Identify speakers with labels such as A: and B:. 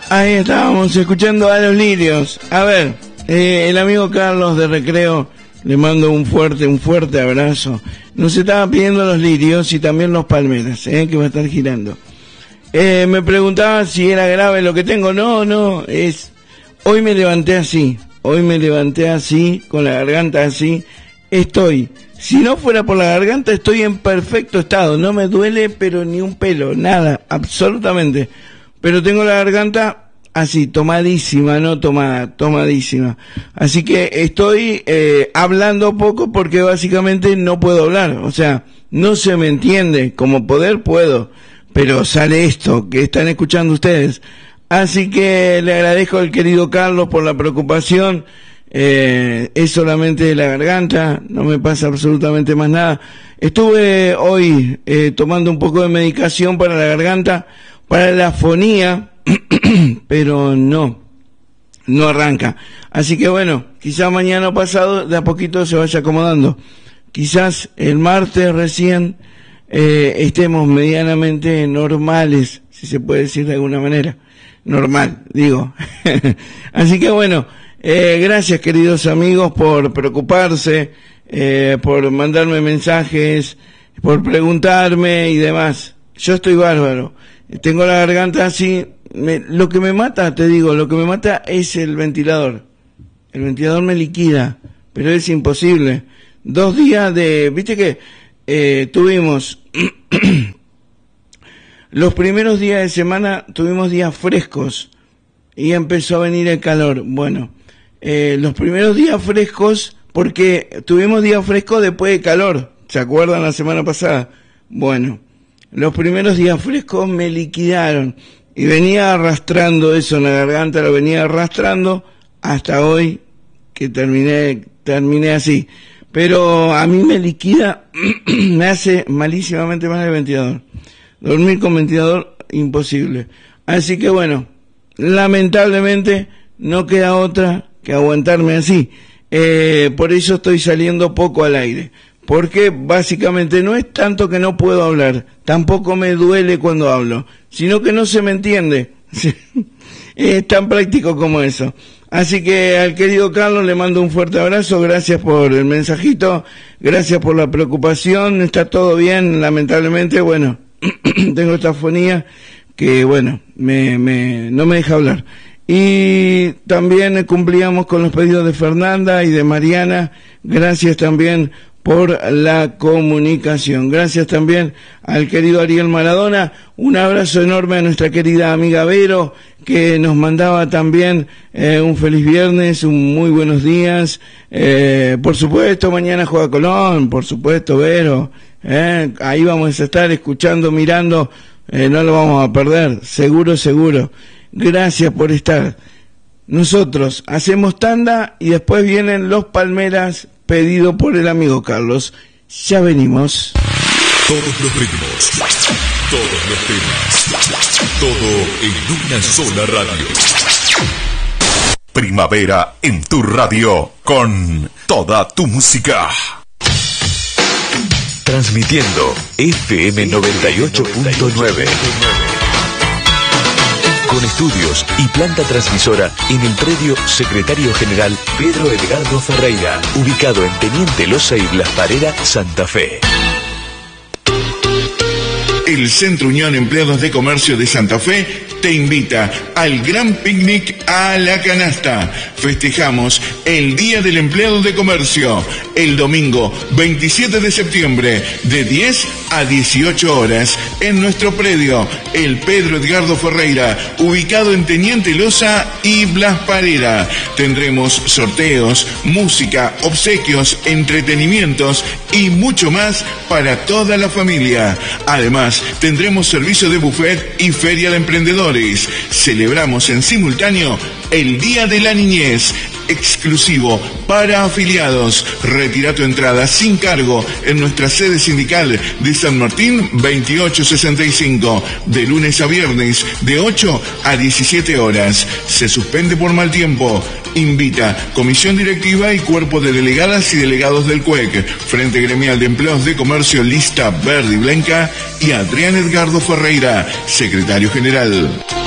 A: Ahí estábamos escuchando a Los Lirios. A ver, el amigo Carlos de Recreo, le mando un fuerte abrazo. Nos estaba pidiendo Los Lirios y también Los Palmeras, que va a estar girando. Me preguntaba si era grave lo que tengo. No, hoy me levanté así, con la garganta así, si no fuera por la garganta estoy en perfecto estado, no me duele pero ni un pelo, nada, absolutamente, pero tengo la garganta así, tomadísima, no tomada, tomadísima, así que estoy hablando poco porque básicamente no puedo hablar, o sea, no se me entiende, como poder puedo, pero sale esto que están escuchando ustedes. Así que le agradezco al querido Carlos por la preocupación. Es solamente la garganta, no me pasa absolutamente más nada. Estuve hoy tomando un poco de medicación para la garganta, para la afonía, pero no arranca. Así que bueno, quizás mañana pasado de a poquito se vaya acomodando. Quizás el martes recién estemos medianamente normales, si se puede decir de alguna manera. Normal, digo. Así que bueno, gracias queridos amigos por preocuparse, por mandarme mensajes, por preguntarme y demás. Yo estoy bárbaro. Tengo la garganta así. Lo que me mata es el ventilador. El ventilador me liquida, pero es imposible. 2 días viste que tuvimos los primeros días de semana, tuvimos días frescos y empezó a venir el calor. Bueno, los primeros días frescos, porque tuvimos días frescos después de calor, ¿se acuerdan la semana pasada? Bueno, los primeros días frescos me liquidaron y venía arrastrando eso en la garganta, lo venía arrastrando hasta hoy que terminé así. Pero a mí me liquida, me hace malísimamente mal el ventilador. Dormir con ventilador, imposible. Así que bueno, lamentablemente no queda otra que aguantarme así. Por eso estoy saliendo poco al aire. Porque básicamente no es tanto que no puedo hablar, tampoco me duele cuando hablo, sino que no se me entiende. Es tan práctico como eso. Así que al querido Carlos le mando un fuerte abrazo, gracias por el mensajito, gracias por la preocupación, está todo bien, lamentablemente, bueno, tengo esta afonía que, bueno, no me deja hablar. Y también cumplíamos con los pedidos de Fernanda y de Mariana, gracias también por la comunicación. Gracias también al querido Ariel Maradona, un abrazo enorme a nuestra querida amiga Vero, que nos mandaba también un feliz viernes, un muy buenos días. Por supuesto, mañana juega Colón, por supuesto, Vero. Ahí vamos a estar escuchando, mirando, no lo vamos a perder, seguro, seguro. Gracias por estar. Nosotros hacemos tanda y después vienen Los Palmeras, pedido por el amigo Carlos. Ya venimos.
B: Todos los ritmos, todos los temas, todo en una sola radio. Primavera en tu radio, con toda tu música. Transmitiendo FM 98.9. Con estudios y planta transmisora en el predio Secretario General Pedro Edgardo Ferreira, ubicado en Teniente Loza y Blas Parera, Santa Fe. El Centro Unión Empleados de Comercio de Santa Fe te invita al gran picnic a la canasta. Festejamos el Día del Empleado de Comercio el domingo 27 de septiembre de 10 a 18 horas en nuestro predio, el Pedro Edgardo Ferreira, ubicado en Teniente Loza y Blas Parera. Tendremos sorteos, música, obsequios, entretenimientos y mucho más para toda la familia. Además, tendremos servicio de buffet y feria de emprendedores. Celebramos en simultáneo el Día de la Niñez, exclusivo para afiliados. Retira tu entrada sin cargo en nuestra sede sindical de San Martín 2865, de lunes a viernes de 8 a 17 horas. Se suspende por mal tiempo. Invita Comisión Directiva y Cuerpo de Delegadas y Delegados del CUEC, Frente Gremial de Empleados de Comercio Lista Verde y Blanca, y Adrián Edgardo Ferreira, Secretario General.